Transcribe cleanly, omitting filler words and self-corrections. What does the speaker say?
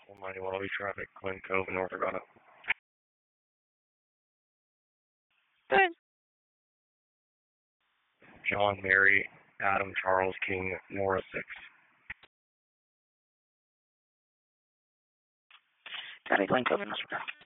191 Lee traffic, Glen Cove, North Argona. Good. John, Mary, Adam, Charles, King, Nora 6. Got a Glen Cove, North Argona.